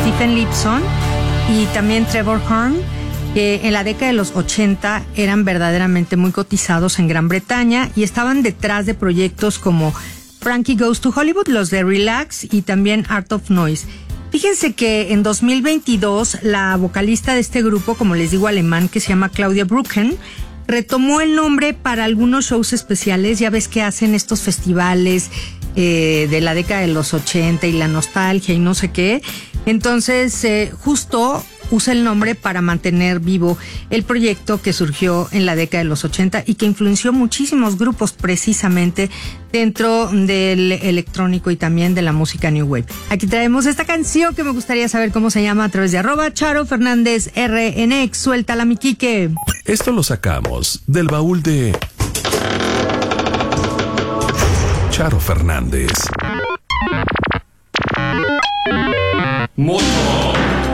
Stephen Lipson y también Trevor Horn, que en la década de los 80 eran verdaderamente muy cotizados en Gran Bretaña y estaban detrás de proyectos como Frankie Goes to Hollywood, los de Relax y también Art of Noise. Fíjense que en 2022 la vocalista de este grupo, como les digo, alemán, que se llama Claudia Brücken, retomó el nombre para algunos shows especiales. Ya ves que hacen estos festivales de la década de los 80 y la nostalgia y no sé qué. Entonces, justo usa el nombre para mantener vivo el proyecto que surgió en la década de los 80 y que influenció muchísimos grupos precisamente dentro del electrónico y también de la música New Wave. Aquí traemos esta canción que me gustaría saber cómo se llama a través de @CharoFernándezRNX. Suéltala, mi Quique. Esto lo sacamos del baúl de Charo Fernández. Motor.